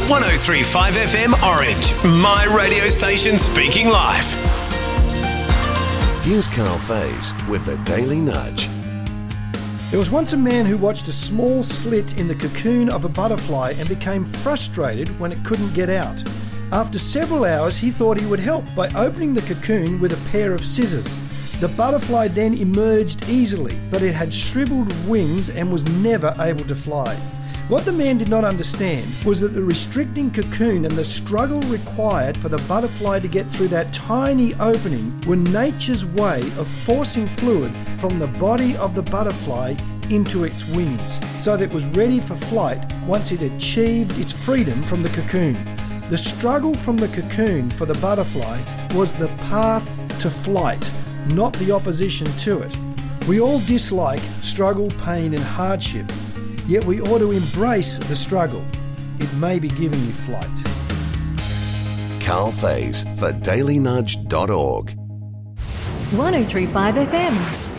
103.5 FM Orange, my radio station speaking life. Here's Carl Faze with the Daily Nudge. There was once a man who watched a small slit in the cocoon of a butterfly and became frustrated when it couldn't get out. After several hours, he thought he would help by opening the cocoon with a pair of scissors. The butterfly then emerged easily, but it had shriveled wings and was never able to fly. What the man did not understand was that the restricting cocoon and the struggle required for the butterfly to get through that tiny opening were nature's way of forcing fluid from the body of the butterfly into its wings, so that it was ready for flight once it achieved its freedom from the cocoon. The struggle from the cocoon for the butterfly was the path to flight, not the opposition to it. We all dislike struggle, pain and hardship. Yet we ought to embrace the struggle. It may be giving you flight. Carl Faze for dailynudge.org. 103.5 FM.